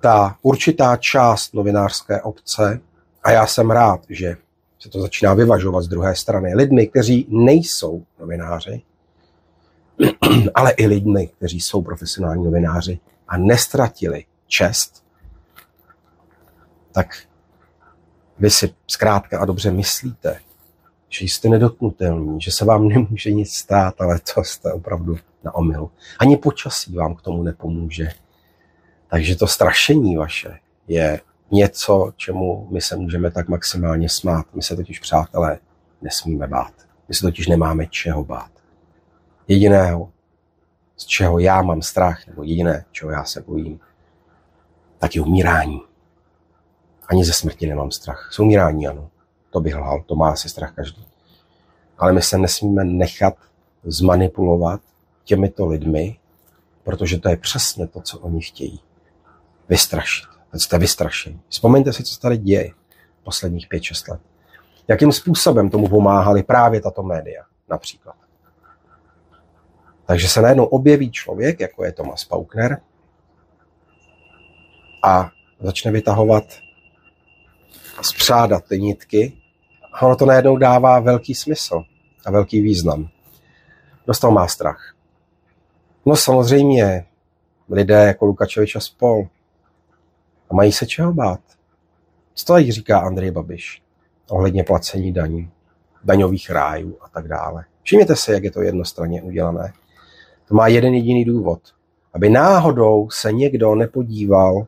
ta určitá část novinářské obce, a já jsem rád, že se to začíná vyvažovat z druhé strany, lidmi, kteří nejsou novináři, ale i lidmi, kteří jsou profesionální novináři a nestratili čest, tak vy si zkrátka a dobře myslíte, že jste nedotknutelní, že se vám nemůže nic stát, ale to jste opravdu na omylu. Ani počasí vám k tomu nepomůže. Takže to strašení vaše je něco, čemu my se můžeme tak maximálně smát. My se totiž, přátelé, nesmíme bát. My se totiž nemáme čeho bát. Jediného, z čeho já mám strach, nebo jediné, čeho já se bojím, tak je umírání. Ani ze smrti nemám strach. Z umírání, ano. To bych lhal, to má asi strach každý. Ale my se nesmíme nechat zmanipulovat těmito lidmi, protože to je přesně to, co oni chtějí. Vystrašit. Teď jste vystrašení. Vzpomeňte si, co se tady děje posledních 5-6 let. Jakým způsobem tomu pomáhali právě tato média, například. Takže se najednou objeví člověk, jako je Thomas Paukner, a začne vytahovat a spřádat ty nitky. A ono to najednou dává velký smysl a velký význam. Kdo z toho má strach? No samozřejmě lidé jako Lukačevič a spol. A mají se čeho bát. Co to říká Andrej Babiš ohledně placení daní, daňových rájů a tak dále. Všimněte si, jak je to jednostranně udělané. To má jeden jediný důvod. Aby náhodou se někdo nepodíval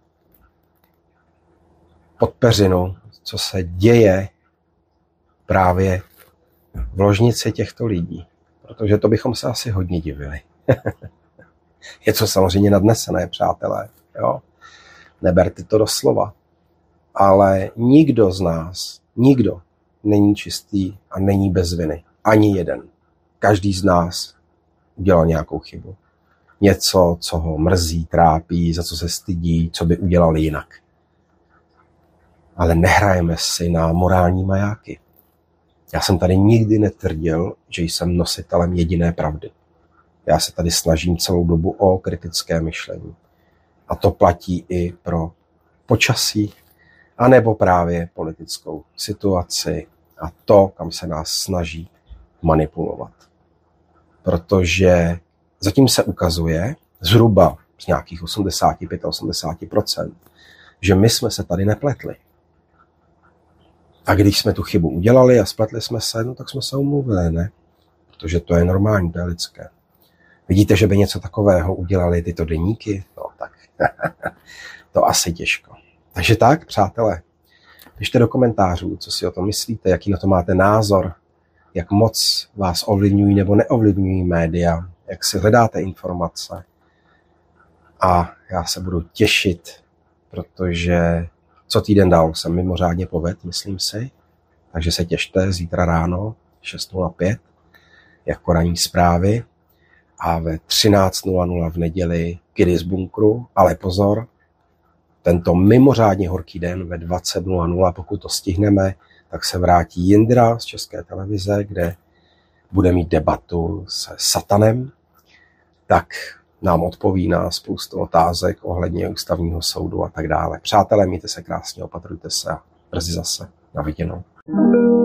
pod peřinu, co se děje právě v ložnici těchto lidí. Protože to bychom se asi hodně divili. Je to samozřejmě nadnesené, přátelé. Jo? Neberte to doslova. Ale nikdo z nás, nikdo není čistý a není bez viny. Ani jeden. Každý z nás udělal nějakou chybu. Něco, co ho mrzí, trápí, za co se stydí, co by udělal jinak. Ale nehrajeme si na morální majáky. Já jsem tady nikdy netvrdil, že jsem nositelem jediné pravdy. Já se tady snažím celou dobu o kritické myšlení. A to platí i pro počasí, anebo právě politickou situaci a to, kam se nás snaží manipulovat. Protože zatím se ukazuje zhruba z nějakých 85-80%, že my jsme se tady nepletli. A když jsme tu chybu udělali a spletli jsme se, no tak jsme se omluvili, ne? Protože to je normální, to je lidské. Vidíte, že by něco takového udělali tyto deníky? No tak to asi těžko. Takže tak, přátelé, pište do komentářů, co si o tom myslíte, jaký na to máte názor, jak moc vás ovlivňují nebo neovlivňují média, jak si hledáte informace. A já se budu těšit, protože co týden dál jsem mimořádně povedl, myslím si. Takže se těšte zítra ráno 6:05 jako ranní zprávy a ve 13:00 v neděli Kiddy z bunkru, ale pozor, tento mimořádně horký den ve 20:00, pokud to stihneme, tak se vrátí Jindra z České televize, kde bude mít debatu se Satanem, tak nám odpoví na spoustu otázek ohledně ústavního soudu a tak dále. Přátelé, mějte se krásně, opatrujte se a brzy zase. Na viděnou.